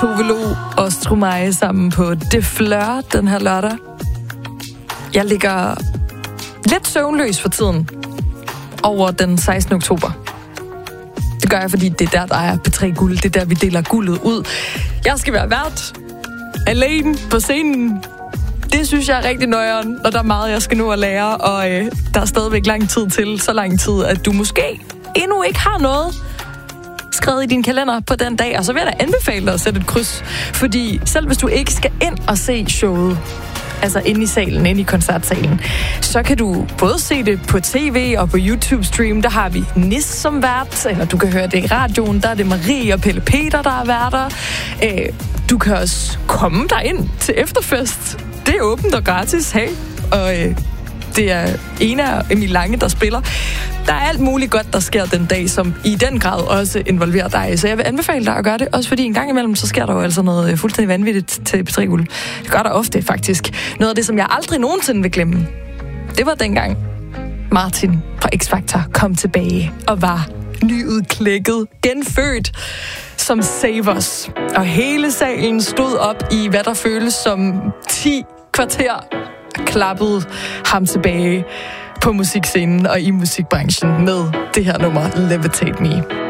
Tove Lo og Stromae sammen på Det Fleur den her lørdag. Jeg ligger lidt søvnløs for tiden over den 16. oktober. Det gør jeg, fordi det er der er P3 Guld. Det er der, vi deler guldet ud. Jeg skal være vært alene på scenen. Det synes jeg er rigtig nøjeren, og der er meget, jeg skal nå at lære, og der er stadigvæk lang tid til. Så lang tid, at du måske endnu ikke har noget skrevet i din kalender på den dag. Og så vil jeg da anbefale dig at sætte et kryds. Fordi selv hvis du ikke skal ind og se showet, altså inde i salen, inde i koncertsalen, så kan du både se det på tv og på YouTube-stream. Der har vi Nis som vært, eller du kan høre det i radioen. Der er det Marie og Pelle Peter, der er værter. Du kan også komme derind til efterfest. Det er åbent og gratis, hey. Og det er Ena og Emil Lange, der spiller. Der er alt muligt godt, der sker den dag, som i den grad også involverer dig. Så jeg vil anbefale dig at gøre det, også fordi en gang imellem, så sker der jo altså noget fuldstændig vanvittigt til P3 Guld. Det gør der ofte, faktisk. Noget af det, som jeg aldrig nogensinde vil glemme, det var dengang Martin fra X-Factor kom tilbage og var nyudklækket, genfødt som Savers. Og hele salen stod op i, hvad der føles som 10 kvarter og klappede ham tilbage på musikscenen og i musikbranchen med det her nummer Levitate Me.